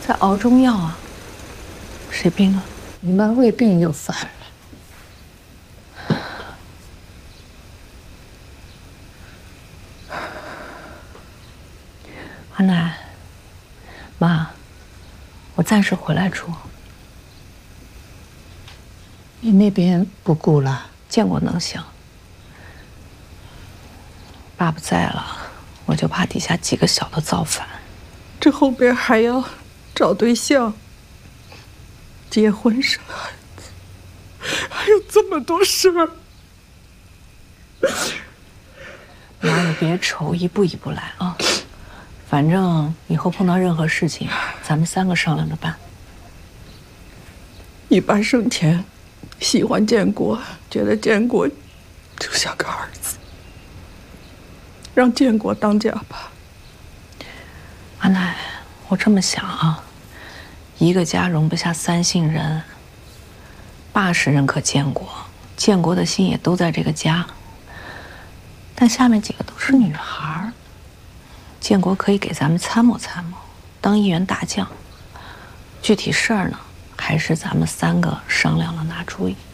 在熬中药啊。谁病了？ 你妈胃病又犯了。 阿奶，妈，我暂时回来住。 你那边不顾了？ 建国能行。爸不在了，我就怕底下几个小的造反。 这后边还要找对象、结婚、生孩子，还有这么多事儿。 妈，你别愁，一步一步来啊。反正以后碰到任何事情，咱们3个商量着办。 你爸生前喜欢建国，觉得建国就像个儿子，让建国当家吧。 阿奶，我这么想啊，一个家容不下3姓人。爸是认可建国，建国的心也都在这个家，但下面几个都是女孩儿。建国可以给咱们参谋参谋，当一员大将。具体事儿呢，还是咱们3个商量了拿主意。